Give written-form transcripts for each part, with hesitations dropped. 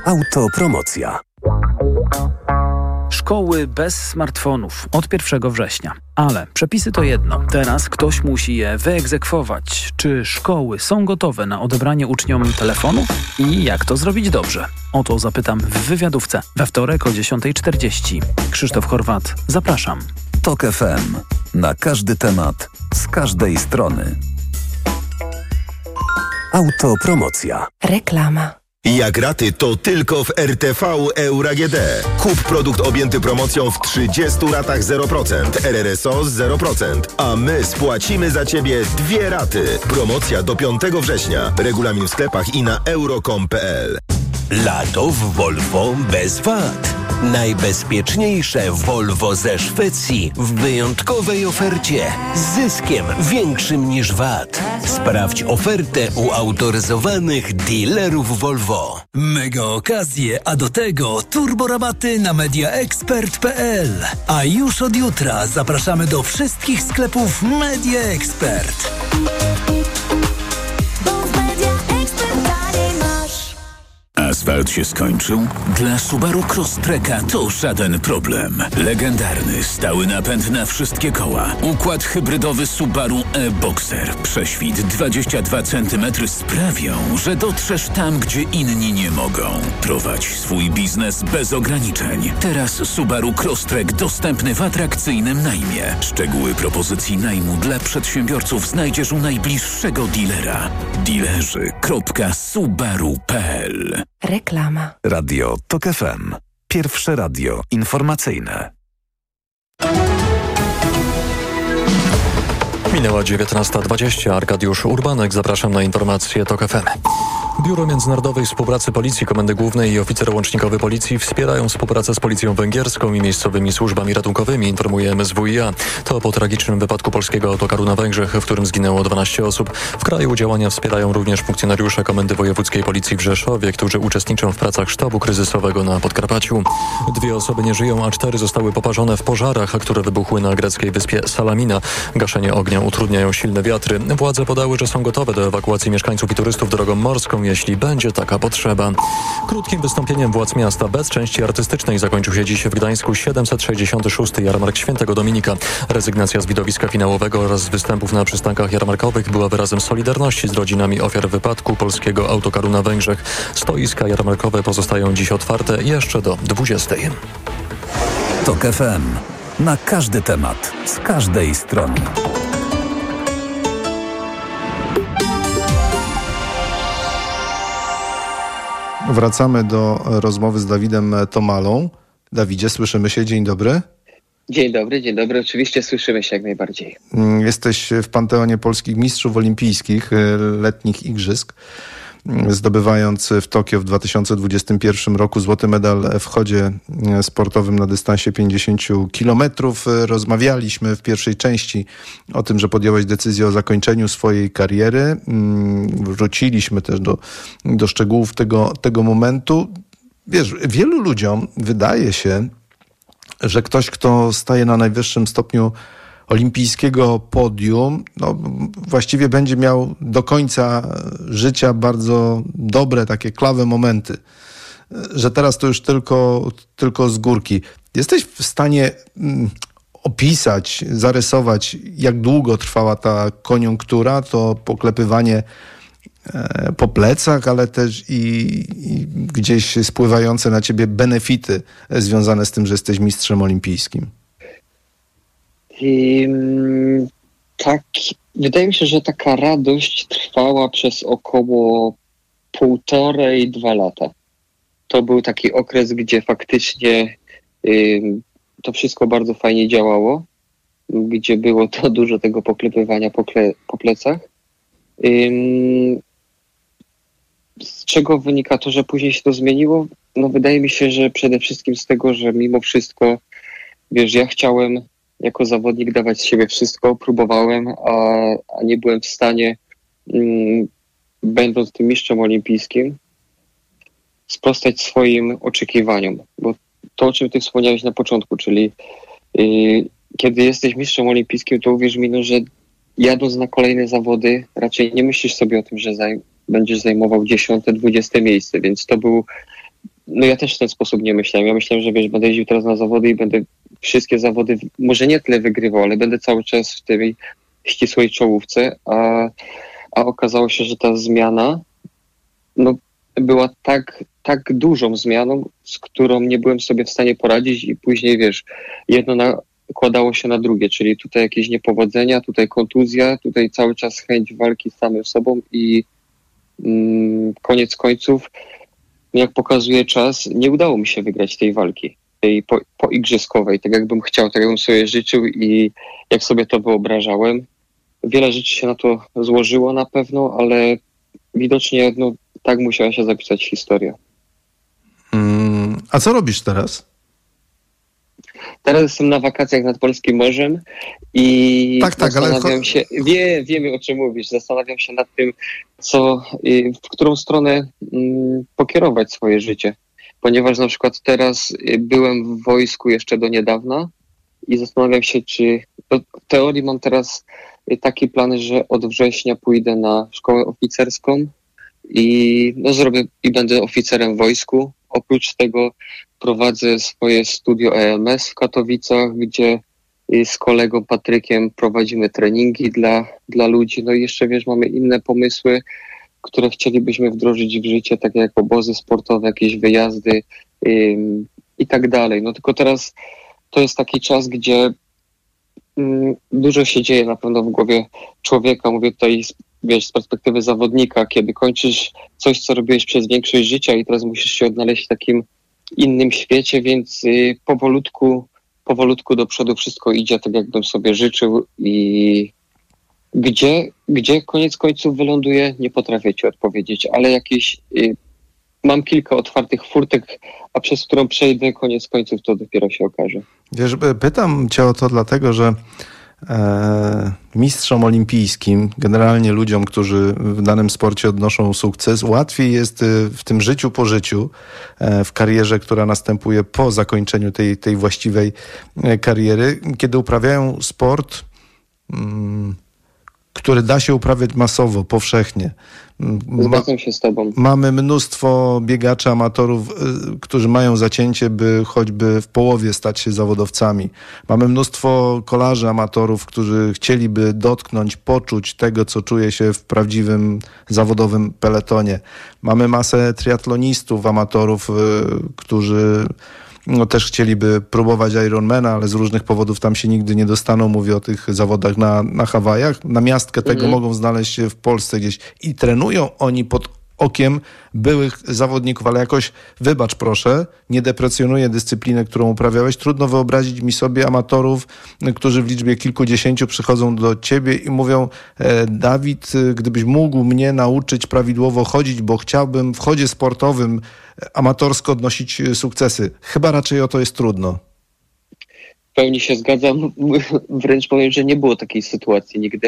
Autopromocja. Szkoły bez smartfonów od 1 września. Ale przepisy to jedno. Teraz ktoś musi je wyegzekwować. Czy szkoły są gotowe na odebranie uczniom telefonów? I jak to zrobić dobrze? O to zapytam w wywiadówce we wtorek o 10:40. Krzysztof Horwat, zapraszam. TOK FM. Na każdy temat, z każdej strony. Autopromocja. Reklama. Jak raty, to tylko w RTV Euro AGD. Kup produkt objęty promocją w 30 ratach 0%, RRSO 0%, a my spłacimy za Ciebie 2 raty. Promocja do 5 września. Regulamin w sklepach i na euro.com.pl. Lato w Volvo bez VAT. Najbezpieczniejsze Volvo ze Szwecji w wyjątkowej ofercie z zyskiem większym niż VAT. Sprawdź ofertę u autoryzowanych dealerów Volvo. Mega okazje, a do tego turborabaty na mediaexpert.pl. A już od jutra zapraszamy do wszystkich sklepów Media Expert. Asfalt się skończył? Dla Subaru Crosstreka to żaden problem. Legendarny, stały napęd na wszystkie koła. Układ hybrydowy Subaru e-Boxer. Prześwit 22 cm sprawią, że dotrzesz tam, gdzie inni nie mogą. Prowadź swój biznes bez ograniczeń. Teraz Subaru Crosstrek dostępny w atrakcyjnym najmie. Szczegóły propozycji najmu dla przedsiębiorców znajdziesz u najbliższego dealera. Dealerzy.subaru.pl. Reklama. Radio TOK FM. Pierwsze radio informacyjne. Minęła 19:20. Arkadiusz Urbanek. Zapraszam na informacje TOK FM. Biuro Międzynarodowej Współpracy Policji, Komendy Głównej i Oficer Łącznikowy Policji wspierają współpracę z Policją Węgierską i miejscowymi służbami ratunkowymi, informuje MSWiA. To po tragicznym wypadku polskiego autokaru na Węgrzech, w którym zginęło 12 osób. W kraju działania wspierają również funkcjonariusze Komendy Wojewódzkiej Policji w Rzeszowie, którzy uczestniczą w pracach sztabu kryzysowego na Podkarpaciu. 2 osoby nie żyją, a 4 zostały poparzone w pożarach, które wybuchły na greckiej wyspie Salamina. Gaszenie ognia utrudniają silne wiatry. Władze podały, że są gotowe do ewakuacji mieszkańców i turystów drogą morską, jeśli będzie taka potrzeba. Krótkim wystąpieniem władz miasta bez części artystycznej zakończył się dziś w Gdańsku 766. Jarmark Świętego Dominika. Rezygnacja z widowiska finałowego oraz z występów na przystankach jarmarkowych była wyrazem solidarności z rodzinami ofiar wypadku polskiego autokaru na Węgrzech. Stoiska jarmarkowe pozostają dziś otwarte jeszcze do 20. TOK FM. Na każdy temat, z każdej strony. Wracamy do rozmowy z Dawidem Tomalą. Dawidzie, słyszymy się. Dzień dobry. Dzień dobry. Oczywiście słyszymy się jak najbardziej. Jesteś w panteonie polskich mistrzów olimpijskich letnich igrzysk, zdobywając w Tokio w 2021 roku złoty medal w chodzie sportowym na dystansie 50 kilometrów. Rozmawialiśmy w pierwszej części o tym, że podjąłeś decyzję o zakończeniu swojej kariery. Wróciliśmy też do szczegółów tego momentu. Wiesz, wielu ludziom wydaje się, że ktoś, kto staje na najwyższym stopniu olimpijskiego podium, właściwie będzie miał do końca życia bardzo dobre, takie klawe momenty. Że teraz to już tylko z górki. Jesteś w stanie opisać, zarysować, jak długo trwała ta koniunktura, to poklepywanie po plecach, ale też i gdzieś spływające na ciebie benefity związane z tym, że jesteś mistrzem olimpijskim? Tak, wydaje mi się, że taka radość trwała przez około 1,5–2 lata. To był taki okres, gdzie faktycznie to wszystko bardzo fajnie działało, gdzie było to dużo tego poklepywania po plecach. Z czego wynika to, że później się to zmieniło? Wydaje mi się, że przede wszystkim z tego, że mimo wszystko, wiesz, ja chciałem jako zawodnik dawać z siebie wszystko, próbowałem, a nie byłem w stanie, będąc tym mistrzem olimpijskim, sprostać swoim oczekiwaniom. Bo to, o czym ty wspomniałeś na początku, czyli kiedy jesteś mistrzem olimpijskim, to uwierz mi, że jadąc na kolejne zawody, raczej nie myślisz sobie o tym, że będziesz zajmował 10–20 miejsce, więc to był no ja też w ten sposób nie myślałem. Ja myślałem, że wiesz, będę jeździł teraz na zawody i będę wszystkie zawody, może nie tyle wygrywał, ale będę cały czas w tej ścisłej czołówce, a okazało się, że ta zmiana no, była tak dużą zmianą, z którą nie byłem sobie w stanie poradzić i później, wiesz, jedno nakładało się na drugie, czyli tutaj jakieś niepowodzenia, tutaj kontuzja, tutaj cały czas chęć walki z samym sobą i koniec końców, jak pokazuje czas, nie udało mi się wygrać tej walki, tej poigrzyskowej, tak jakbym chciał, tak jakbym sobie życzył i jak sobie to wyobrażałem. Wiele rzeczy się na to złożyło na pewno, ale widocznie no, tak musiała się zapisać historia. A co robisz teraz? Teraz jestem na wakacjach nad Polskim Morzem i zastanawiam się, wiemy o czym mówisz, zastanawiam się nad tym, w którą stronę pokierować swoje życie. Ponieważ na przykład teraz byłem w wojsku jeszcze do niedawna i zastanawiam się, czy w teorii mam teraz taki plan, że od września pójdę na szkołę oficerską i będę oficerem w wojsku. Oprócz tego prowadzę swoje studio EMS w Katowicach, gdzie z kolegą Patrykiem prowadzimy treningi dla ludzi. No i jeszcze, wiesz, mamy inne pomysły, które chcielibyśmy wdrożyć w życie, takie jak obozy sportowe, jakieś wyjazdy i tak dalej. No tylko teraz to jest taki czas, gdzie dużo się dzieje na pewno w głowie człowieka. Mówię tutaj, wiesz, z perspektywy zawodnika, kiedy kończysz coś, co robiłeś przez większość życia i teraz musisz się odnaleźć w takim innym świecie, więc powolutku do przodu wszystko idzie tak, jakbym sobie życzył i gdzie koniec końców wyląduje, nie potrafię ci odpowiedzieć, ale mam kilka otwartych furtek, a przez którą przejdę, koniec końców to dopiero się okaże. Wiesz, pytam cię o to dlatego, że mistrzom olimpijskim, generalnie ludziom, którzy w danym sporcie odnoszą sukces, łatwiej jest w tym życiu po życiu, w karierze, która następuje po zakończeniu tej właściwej kariery, kiedy uprawiają sport, który da się uprawiać masowo, powszechnie. Zgadzam się z tobą. Mamy mnóstwo biegaczy, amatorów, którzy mają zacięcie, by choćby w połowie stać się zawodowcami. Mamy mnóstwo kolarzy, amatorów, którzy chcieliby dotknąć, poczuć tego, co czuje się w prawdziwym zawodowym peletonie. Mamy masę triatlonistów, amatorów, którzy też chcieliby próbować Ironmana, ale z różnych powodów tam się nigdy nie dostaną. Mówię o tych zawodach na Hawajach. Namiastkę tego mogą znaleźć się w Polsce gdzieś i trenują oni pod okiem byłych zawodników, ale jakoś, wybacz proszę, nie deprecjonuję dyscypliny, którą uprawiałeś. Trudno wyobrazić mi sobie amatorów, którzy w liczbie kilkudziesięciu przychodzą do ciebie i mówią: Dawid, gdybyś mógł mnie nauczyć prawidłowo chodzić, bo chciałbym w chodzie sportowym amatorsko odnosić sukcesy. Chyba raczej o to jest trudno. W pełni się zgadzam. Wręcz powiem, że nie było takiej sytuacji nigdy.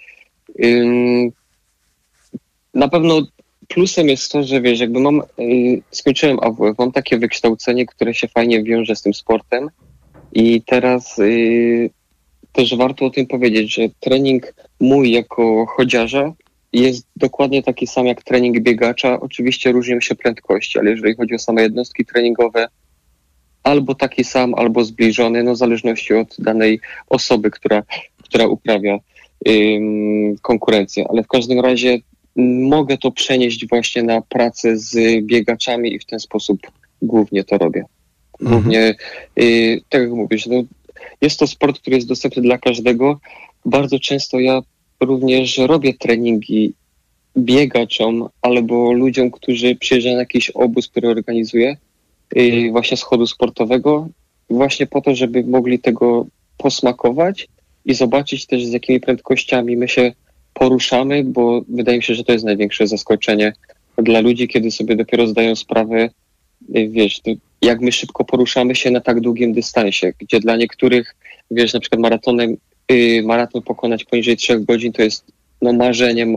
Na pewno plusem jest to, że wiesz, jakby skończyłem AWF, mam takie wykształcenie, które się fajnie wiąże z tym sportem i teraz też warto o tym powiedzieć, że trening mój jako chodziarza jest dokładnie taki sam jak trening biegacza. Oczywiście różnią się prędkości, ale jeżeli chodzi o same jednostki treningowe, albo taki sam, albo zbliżony, no w zależności od danej osoby, która uprawia konkurencję. Ale w każdym razie mogę to przenieść właśnie na pracę z biegaczami i w ten sposób głównie to robię. Głównie, tak jak mówisz, no, jest to sport, który jest dostępny dla każdego. Bardzo często ja również robię treningi biegaczom albo ludziom, którzy przyjeżdżają na jakiś obóz, który organizuję, właśnie z chodu sportowego, właśnie po to, żeby mogli tego posmakować i zobaczyć też, z jakimi prędkościami my się poruszamy, bo wydaje mi się, że to jest największe zaskoczenie dla ludzi, kiedy sobie dopiero zdają sprawę, wiesz, jak my szybko poruszamy się na tak długim dystansie, gdzie dla niektórych, wiesz, na przykład maraton pokonać poniżej 3 godzin to jest no marzeniem,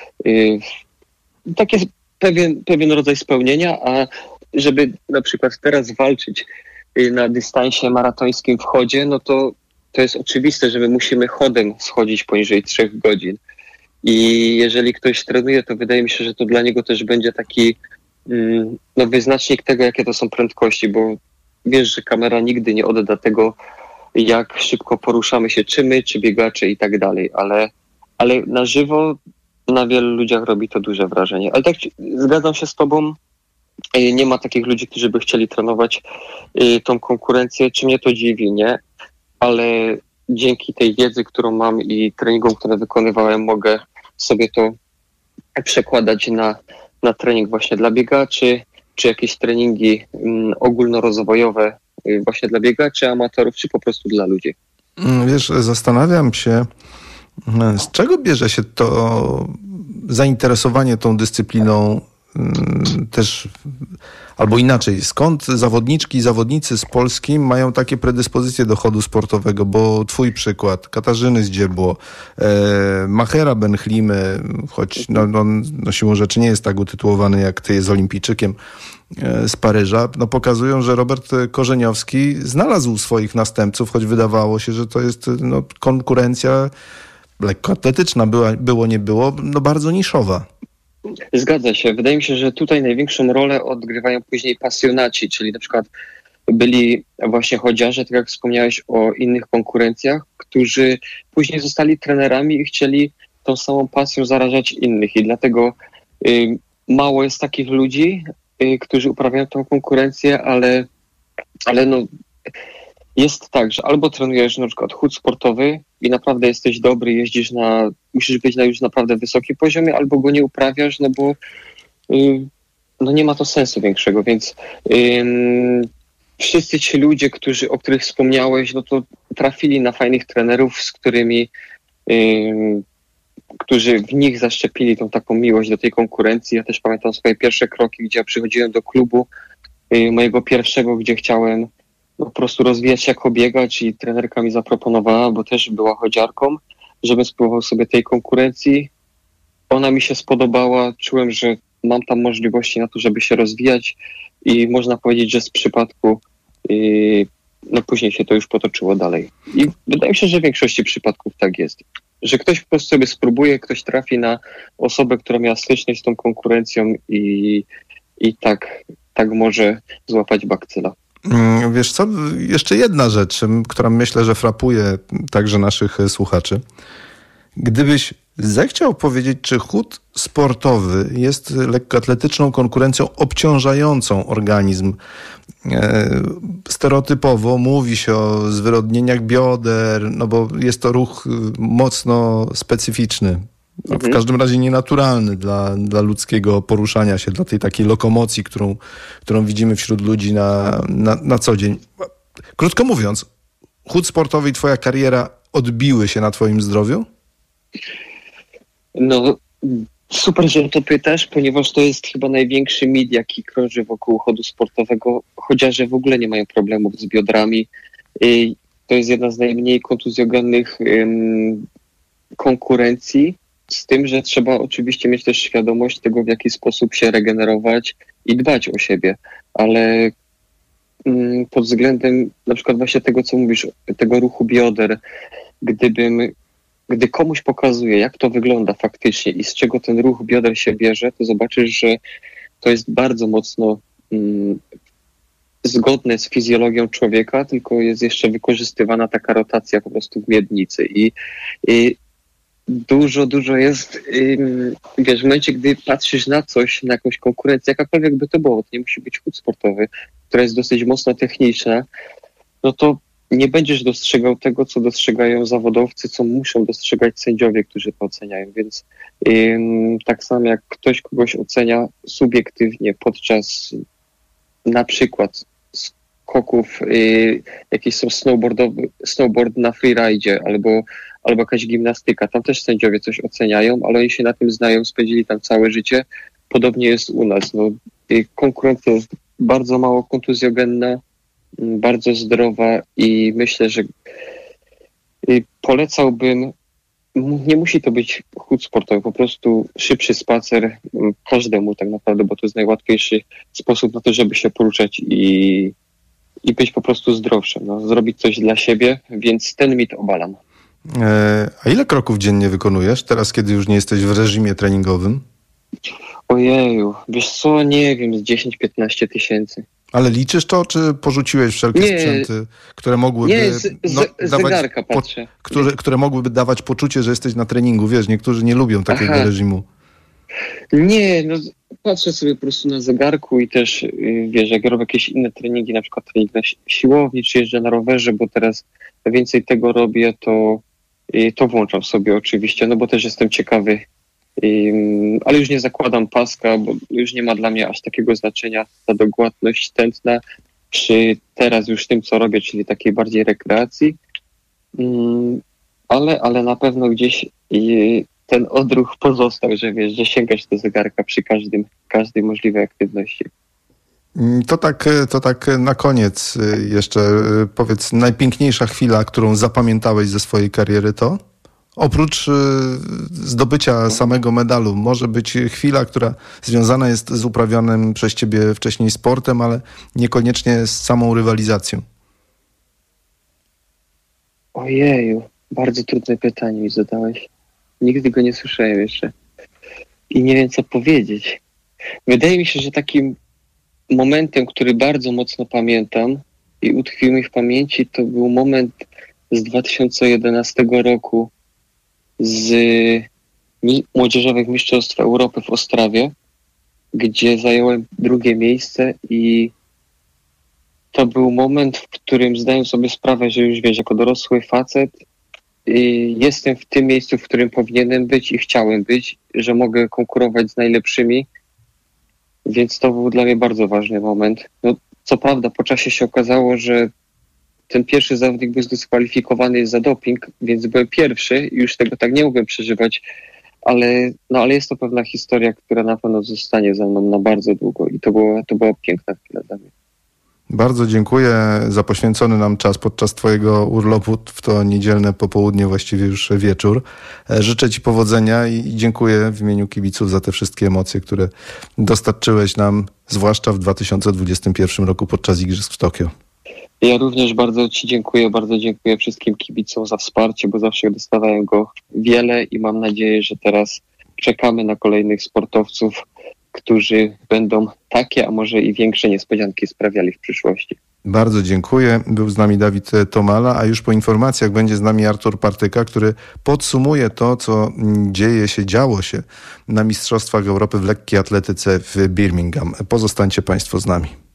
taki pewien rodzaj spełnienia, a żeby na przykład teraz walczyć na dystansie maratońskim w chodzie, no to jest oczywiste, że my musimy chodem schodzić poniżej 3 godzin. I jeżeli ktoś trenuje, to wydaje mi się, że to dla niego też będzie taki wyznacznik tego, jakie to są prędkości, bo wiesz, że kamera nigdy nie odda tego, jak szybko poruszamy się, czy my, czy biegacze i tak dalej, ale na żywo na wielu ludziach robi to duże wrażenie. Ale tak zgadzam się z tobą, nie ma takich ludzi, którzy by chcieli trenować tą konkurencję, czy mnie to dziwi, nie? Ale dzięki tej wiedzy, którą mam i treningom, które wykonywałem, mogę sobie to przekładać na trening właśnie dla biegaczy, czy jakieś treningi ogólnorozwojowe właśnie dla biegaczy, amatorów, czy po prostu dla ludzi. Wiesz, zastanawiam się, z czego bierze się to zainteresowanie tą dyscypliną też, albo inaczej, skąd zawodniczki i zawodnicy z Polski mają takie predyspozycje do chodu sportowego, bo twój przykład, Katarzyny Zdziebło, Machera Benhlimy, choć siłą rzeczy nie jest tak utytułowany jak ty, jest olimpijczykiem z Paryża, pokazują, że Robert Korzeniowski znalazł swoich następców, choć wydawało się, że to jest konkurencja lekkoatletyczna, było nie było, bardzo niszowa. Zgadza się. Wydaje mi się, że tutaj największą rolę odgrywają później pasjonaci, czyli na przykład byli właśnie chodziarze, tak jak wspomniałeś o innych konkurencjach, którzy później zostali trenerami i chcieli tą samą pasją zarażać innych. I dlatego mało jest takich ludzi, którzy uprawiają tą konkurencję, ale jest tak, że albo trenujesz na przykład chód sportowy i naprawdę jesteś dobry, musisz być na już naprawdę wysokim poziomie, albo go nie uprawiasz, bo nie ma to sensu większego, więc wszyscy ci ludzie, o których wspomniałeś, to trafili na fajnych trenerów, z którymi którzy w nich zaszczepili tą taką miłość do tej konkurencji. Ja też pamiętam swoje pierwsze kroki, gdzie ja przychodziłem do klubu mojego pierwszego, gdzie chciałem po prostu rozwijać się jako biegacz i trenerka mi zaproponowała, bo też była chodziarką, żebym spróbował sobie tej konkurencji. Ona mi się spodobała, czułem, że mam tam możliwości na to, żeby się rozwijać i można powiedzieć, że z przypadku później się to już potoczyło dalej. I wydaje mi się, że w większości przypadków tak jest. Że ktoś po prostu sobie spróbuje, ktoś trafi na osobę, która miała styczność z tą konkurencją i tak może złapać bakcyla. Wiesz co, jeszcze jedna rzecz, która myślę, że frapuje także naszych słuchaczy. Gdybyś zechciał powiedzieć, czy chód sportowy jest lekkoatletyczną konkurencją obciążającą organizm. Stereotypowo mówi się o zwyrodnieniach bioder, bo jest to ruch mocno specyficzny. W każdym razie nienaturalny dla ludzkiego poruszania się, dla tej takiej lokomocji, którą widzimy wśród ludzi na co dzień. Krótko mówiąc, chód sportowy i twoja kariera odbiły się na twoim zdrowiu? Super, że to pytasz, ponieważ to jest chyba największy mit, jaki krąży wokół chodu sportowego. Chodziarze w ogóle nie mają problemów z biodrami. To jest jedna z najmniej kontuzjogennych konkurencji, z tym, że trzeba oczywiście mieć też świadomość tego, w jaki sposób się regenerować i dbać o siebie, ale pod względem na przykład właśnie tego, co mówisz, tego ruchu bioder, gdy komuś pokazuję, jak to wygląda faktycznie i z czego ten ruch bioder się bierze, to zobaczysz, że to jest bardzo mocno zgodne z fizjologią człowieka, tylko jest jeszcze wykorzystywana taka rotacja po prostu w miednicy i dużo jest, w momencie, gdy patrzysz na coś, na jakąś konkurencję, jakakolwiek by to było, to nie musi być chód sportowy, która jest dosyć mocno techniczna, to nie będziesz dostrzegał tego, co dostrzegają zawodowcy, co muszą dostrzegać sędziowie, którzy to oceniają, więc tak samo jak ktoś kogoś ocenia subiektywnie podczas na przykład skoków, jakieś są snowboard na freeride albo jakaś gimnastyka, tam też sędziowie coś oceniają, ale oni się na tym znają, spędzili tam całe życie. Podobnie jest u nas. Konkurencja jest bardzo mało kontuzjogenna, bardzo zdrowa i myślę, że polecałbym, nie musi to być chód sportowy, po prostu szybszy spacer każdemu tak naprawdę, bo to jest najłatwiejszy sposób na to, żeby się poruszać i być po prostu zdrowszym, zrobić coś dla siebie, więc ten mit obalam. A ile kroków dziennie wykonujesz teraz, kiedy już nie jesteś w reżimie treningowym? Ojeju, wiesz co, nie wiem, z 10-15 tysięcy. Ale liczysz to, czy porzuciłeś wszelkie sprzęty, które mogłyby zegarka patrzę. które mogłyby dawać poczucie, że jesteś na treningu? Wiesz, niektórzy nie lubią takiego reżimu. Nie, no patrzę sobie po prostu na zegarku i też, wiesz, jak robię jakieś inne treningi, na przykład trening na siłowni, czy jeżdżę na rowerze, bo teraz więcej tego robię, to włączam sobie oczywiście, no bo też jestem ciekawy, ale już nie zakładam paska, bo już nie ma dla mnie aż takiego znaczenia ta dogładność tętna, przy teraz już tym, co robię, czyli takiej bardziej rekreacji, ale na pewno gdzieś ten odruch pozostał, że wiesz, że sięgasz do zegarka przy każdej możliwej aktywności. To tak na koniec jeszcze powiedz, najpiękniejsza chwila, którą zapamiętałeś ze swojej kariery to? Oprócz zdobycia samego medalu, może być chwila, która związana jest z uprawianym przez ciebie wcześniej sportem, ale niekoniecznie z samą rywalizacją. Ojeju, bardzo trudne pytanie mi zadałeś. Nigdy go nie słyszałem jeszcze. I nie wiem, co powiedzieć. Wydaje mi się, że takim momentem, który bardzo mocno pamiętam i utkwił mi w pamięci, to był moment z 2011 roku z Młodzieżowych Mistrzostw Europy w Ostrawie, gdzie zająłem 2. miejsce i to był moment, w którym zdałem sobie sprawę, że już wiesz, jako dorosły facet jestem w tym miejscu, w którym powinienem być i chciałem być, że mogę konkurować z najlepszymi, więc to był dla mnie bardzo ważny moment. No, co prawda po czasie się okazało, że ten pierwszy zawodnik był zdyskwalifikowany za doping, więc byłem pierwszy i już tego tak nie mogłem przeżywać, ale jest to pewna historia, która na pewno zostanie ze mną na bardzo długo i to była piękna chwila dla mnie. Bardzo dziękuję za poświęcony nam czas podczas twojego urlopu w to niedzielne popołudnie, właściwie już wieczór. Życzę ci powodzenia i dziękuję w imieniu kibiców za te wszystkie emocje, które dostarczyłeś nam, zwłaszcza w 2021 roku podczas Igrzysk w Tokio. Ja również bardzo ci dziękuję, bardzo dziękuję wszystkim kibicom za wsparcie, bo zawsze dostawałem go wiele i mam nadzieję, że teraz czekamy na kolejnych sportowców, którzy będą takie, a może i większe niespodzianki sprawiali w przyszłości. Bardzo dziękuję. Był z nami Dawid Tomala, a już po informacjach będzie z nami Artur Partyka, który podsumuje to, co działo się na Mistrzostwach Europy w lekkiej atletyce w Birmingham. Pozostańcie Państwo z nami.